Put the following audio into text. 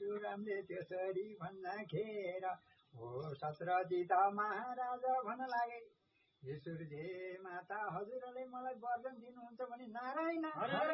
परशुरामले त्यसरी भन्दाखेरि हो सत्रजित महाराजा भन्न लागे सूर्य माता हजुरले मलाई वरदान दिनुहुन्छ भने नारायण